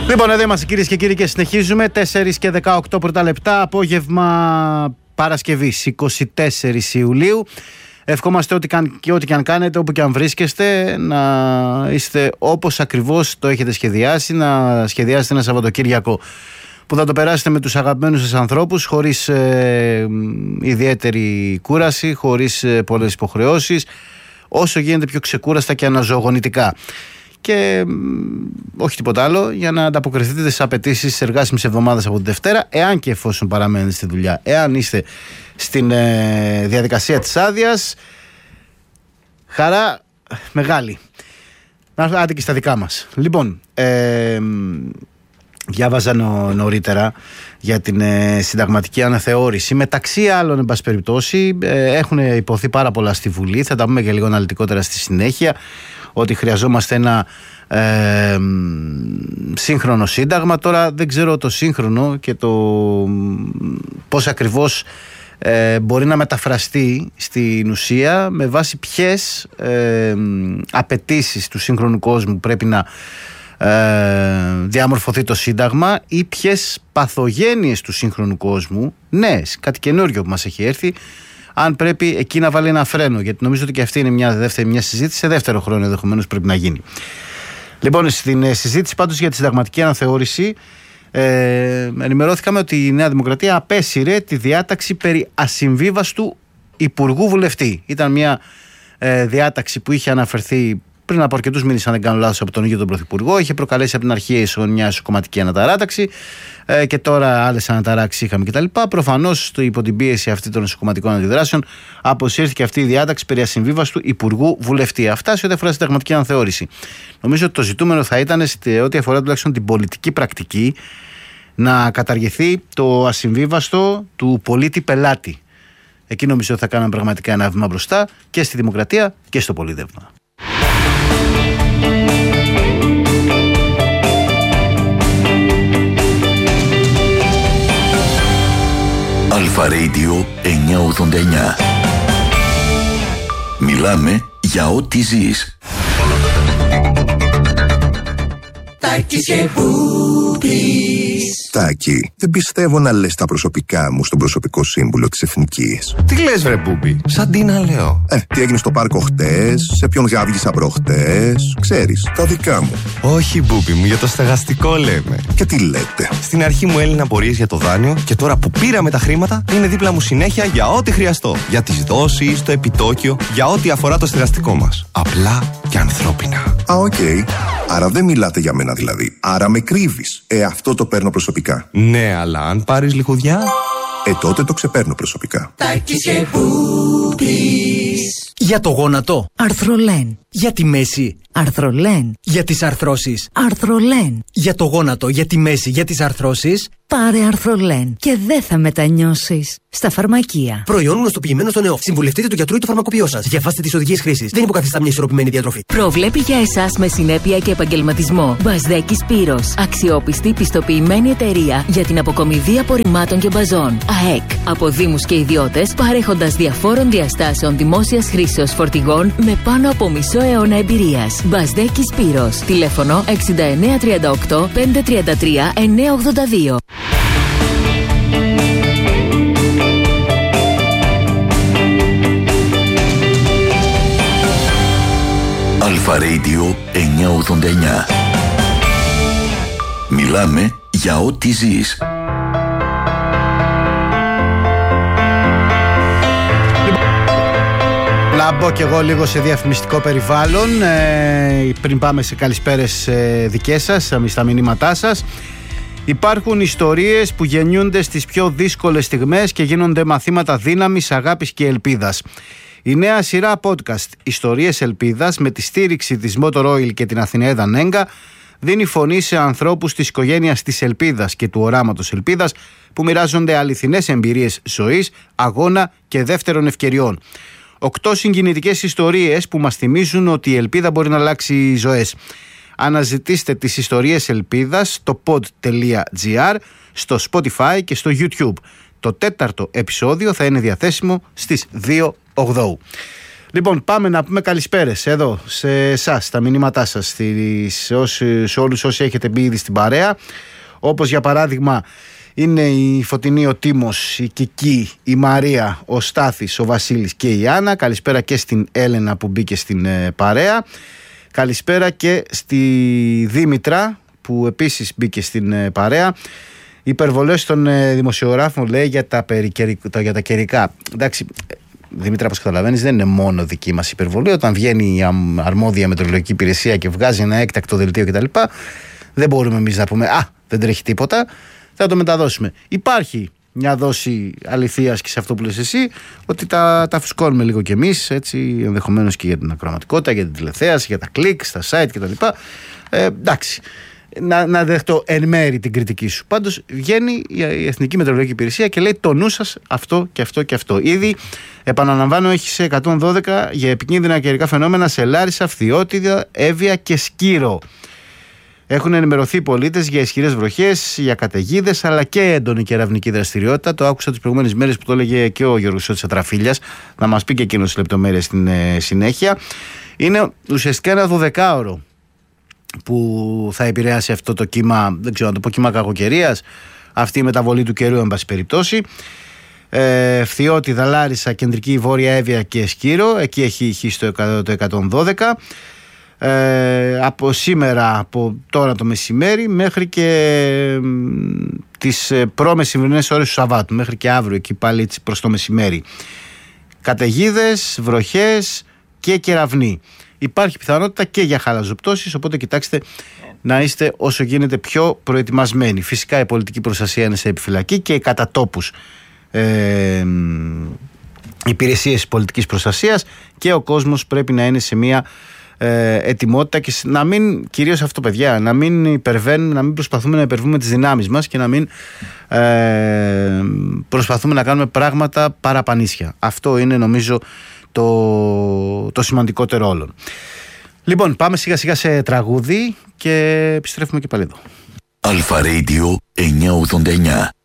Λοιπόν, εδώ είμαστε κυρίες και κύριοι και συνεχίζουμε. 4 και 18 πρώτα λεπτά, απόγευμα Παρασκευής 24 Ιουλίου. Ευχόμαστε ό,τι και αν κάνετε, όπου και αν βρίσκεστε, να είστε όπως ακριβώς το έχετε σχεδιάσει, να σχεδιάσετε ένα Σαββατοκύριακο που θα το περάσετε με τους αγαπημένους σας ανθρώπους, χωρίς ιδιαίτερη κούραση, χωρίς πολλές υποχρεώσεις, όσο γίνεται πιο ξεκούραστα και αναζωογονητικά. Και όχι τίποτα άλλο, για να ανταποκριθείτε στις απαιτήσεις της εργάσιμης εβδομάδας από τη Δευτέρα, εάν και εφόσον παραμένετε στη δουλειά. Εάν είστε στην διαδικασία της άδειας, χαρά μεγάλη. Άντε και στα δικά μας. Λοιπόν, διάβαζα νωρίτερα για την συνταγματική αναθεώρηση. Μεταξύ άλλων, εν πάση περιπτώσει, έχουν υποθεί πάρα πολλά στη Βουλή. Θα τα πούμε και λίγο αναλυτικότερα στη συνέχεια. Ότι χρειαζόμαστε ένα σύγχρονο σύνταγμα. Τώρα δεν ξέρω το σύγχρονο και το πώς ακριβώς μπορεί να μεταφραστεί στην ουσία, με βάση ποιες απαιτήσεις του σύγχρονου κόσμου πρέπει να διαμορφωθεί το σύνταγμα, ή ποιες παθογένειες του σύγχρονου κόσμου, νέες, κάτι καινούριο που μας έχει έρθει, αν πρέπει εκεί να βάλει ένα φρένο. Γιατί νομίζω ότι και αυτή είναι μια συζήτηση, σε δεύτερο χρόνο ενδεχομένως πρέπει να γίνει. Λοιπόν, στην συζήτηση πάντως για τη συνταγματική αναθεώρηση, ενημερώθηκαμε ότι η Νέα Δημοκρατία απέσυρε τη διάταξη περί ασυμβίβαστου υπουργού βουλευτή. Ήταν μια διάταξη που είχε αναφερθεί πριν από αρκετούς μήνες, αν δεν κάνω λάθος, από τον ίδιο τον Πρωθυπουργό. Είχε προκαλέσει από την αρχή μια εσωκομματική αναταράταξη και τώρα άλλες αναταράξεις είχαμε κτλ. Προφανώς υπό την πίεση αυτή των εσωκομματικών αντιδράσεων αποσύρθηκε αυτή η διάταξη περί ασυμβίβαστου υπουργού βουλευτή. Αυτά σε ό,τι αφορά συνταγματική αναθεώρηση. Νομίζω ότι το ζητούμενο θα ήταν, ό,τι αφορά τουλάχιστον την πολιτική πρακτική, να καταργηθεί το ασυμβίβαστο του πολίτη-πελάτη. Εκεί νομίζω ότι θα κάναμε πραγματικά ένα βήμα μπροστά και στη δημοκρατία και στο πολίτευμα. Αλφα Radio 989. Μιλάμε για ό,τι ζεις. Τάκης και Μπούπης. Τάκη, δεν πιστεύω να λες τα προσωπικά μου στον προσωπικό σύμβουλο της Εθνικής. Τι λες βρε Μπούπη, σαν τι να λέω. Τι έγινε στο πάρκο χτες, σε ποιον γάβγισα προχτές, ξέρεις, τα δικά μου. Όχι Μπούπη μου, για το στεγαστικό λέμε. Και τι λέτε. Στην αρχή μου έλυναν απορίες για το δάνειο και τώρα που πήραμε τα χρήματα είναι δίπλα μου συνέχεια για ό,τι χρειαστώ. Για τις δόσεις, το επιτόκιο, για ό,τι αφορά το στεγαστικό μας. Απλά και ανθρώπινα. Οκ. Άρα δεν μιλάτε για μένα δηλαδή. Άρα με κρύβεις. Αυτό το παίρνω προσωπικά. Ναι, αλλά αν πάρεις λιχουδιά, τότε το ξεπαίρνω προσωπικά. Τάκης και Μπούπης. Για το γόνατο, αρθρολέν. Για τη μέση, αρθρολέν. Για τις αρθρώσεις, αρθρολέν. Για το γόνατο, για τη μέση, για τις αρθρώσεις, πάρε αρθρολέν και δεν θα μετανιώσεις. Στα φαρμακεία. Προϊόν γνωστοποιημένο στο ΝΕΟΦ. Συμβουλευτείτε το γιατρό ή το φαρμακοποιό σας. Διαβάστε τις οδηγίες χρήσης. Δεν υποκαθιστά μια ισορροπημένη διατροφή. Προβλέπει για εσάς με συνέπεια και επαγγελματισμό. Μπασδέκης Σπύρος. Αξιόπιστη πιστοποιημένη εταιρεία για την αποκομιδή απορριμμάτων και μπαζών. ΑΕΚ. Από δήμους και ιδιώτες, παρέχοντας διαφόρων διαστάσεων δημόσιας χρήσεως φορτηγών με πάνω από μισό αιώνα εμπειρίας. Μπασδέκης Σπύρος. Τηλέφωνο 6938 533 982. Αλφα Radio 989. Μιλάμε για ό,τι ζεις. Να μπω κι εγώ λίγο σε διαφημιστικό περιβάλλον πριν πάμε σε καλησπέρες δικές σας, στα μηνύματά σας. Υπάρχουν ιστορίες που γεννιούνται στις πιο δύσκολες στιγμές και γίνονται μαθήματα δύναμης, αγάπης και ελπίδας. Η νέα σειρά podcast «Ιστορίες Ελπίδας» με τη στήριξη της Motor Oil και την Αθηναίδα Νέγκα δίνει φωνή σε ανθρώπους της οικογένειας της Ελπίδας και του οράματος Ελπίδας που μοιράζονται αληθινές εμπειρίες ζωής, αγώνα και δεύτερων ευκαιριών. 8 συγκινητικές ιστορίες που μας θυμίζουν ότι η ελπίδα μπορεί να αλλάξει ζωές. Αναζητήστε τις ιστορίες Ελπίδας στο pod.gr, στο Spotify και στο YouTube. Το 4ο επεισόδιο θα είναι διαθέσιμο στις 2 Οκτώου. Λοιπόν, πάμε να πούμε καλησπέρες εδώ σε εσάς, στα μηνύματά σας, σε όλους όσοι έχετε μπει ήδη στην παρέα. Όπως για παράδειγμα είναι η Φωτεινή, ο Τίμος, η Κική, η Μαρία, ο Στάθης, ο Βασίλης και η Άννα. Καλησπέρα και στην Έλενα που μπήκε στην παρέα. Καλησπέρα και στη Δήμητρα που επίσης μπήκε στην παρέα. Υπερβολές των δημοσιογράφων, λέει, για τα καιρικά. Εντάξει, Δημήτρα, όπως καταλαβαίνεις, δεν είναι μόνο δική μας υπερβολή. Όταν βγαίνει η αρμόδια μετεωρολογική υπηρεσία και βγάζει ένα έκτακτο δελτίο κτλ., δεν μπορούμε εμείς να πούμε δεν τρέχει τίποτα, θα το μεταδώσουμε. Υπάρχει μια δόση αληθείας και σε αυτό που λες εσύ, ότι τα φουσκώνουμε λίγο κι εμείς, έτσι, ενδεχομένως και για την ακροματικότητα, για την τηλεθέαση, για τα κλικ, στα site κτλ. Εντάξει. Να δεχτώ εν μέρη την κριτική σου. Πάντως βγαίνει η Εθνική Μετεωρολογική Υπηρεσία και λέει το νου σας αυτό και αυτό και αυτό. Ήδη, επαναλαμβάνω, έχει σε 112 για επικίνδυνα καιρικά φαινόμενα σε Λάρισα, Φθιώτιδα, Εύβοια και Σκύρο. Έχουν ενημερωθεί οι πολίτες για ισχυρές βροχές, για καταιγίδες αλλά και έντονη κεραυνική δραστηριότητα. Το άκουσα τις προηγούμενες μέρες που το έλεγε και ο Γιώργος Σώτης Ατραφίλιας, να μας πει και εκείνος λεπτομέρειες στην συνέχεια. Είναι ουσιαστικά ένα 12ωρο που θα επηρεάσει αυτό το κύμα, δεν ξέρω να το πω, κύμα κακοκαιρίας, αυτή η μεταβολή του καιρού, εν πάση περιπτώσει. Φθιώτιδα, Λάρισα, Κεντρική, Βόρεια Εύβοια και Σκύρο, εκεί έχει ηχήσει το 112. Από σήμερα, από τώρα το μεσημέρι μέχρι και τις προμεσημβρινές ώρες του Σαββάτου, μέχρι και αύριο εκεί πάλι έτσι προς το μεσημέρι, καταιγίδες, βροχές και κεραυνοί. Υπάρχει πιθανότητα και για χαλαζοπτώσεις, οπότε κοιτάξτε να είστε όσο γίνεται πιο προετοιμασμένοι. Φυσικά η πολιτική προστασία είναι σε επιφυλακή και οι κατά τόπους υπηρεσίες πολιτικής προστασίας, και ο κόσμος πρέπει να είναι σε μια ετοιμότητα και να μην, κυρίως αυτό παιδιά, να μην υπερβαίνουμε, να μην προσπαθούμε να υπερβούμε τις δυνάμεις μας και να μην προσπαθούμε να κάνουμε πράγματα παραπανίσια. Αυτό είναι νομίζω το σημαντικότερο όλων. Λοιπόν, πάμε σιγά σιγά σε τραγούδι και επιστρέφουμε και πάλι εδώ. Αλφα Radio 989.